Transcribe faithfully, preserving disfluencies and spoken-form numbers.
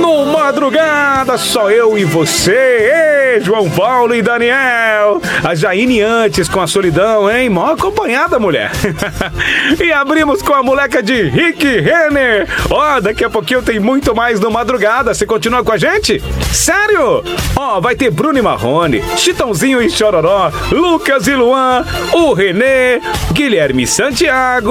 no Madrugada, só eu e você, Ei, João Paulo e Daniel. A Jaine antes com a solidão, hein? Mó acompanhada, mulher. E abrimos com a moleca de Rick Renner. Ó, oh, daqui a pouquinho tem muito mais no Madrugada. Você continua com a gente? Sério? Ó, oh, vai ter Bruno e Marrone, Chitãozinho e Chororó, Lucas e Luan, o Renê, Guilherme Santiago.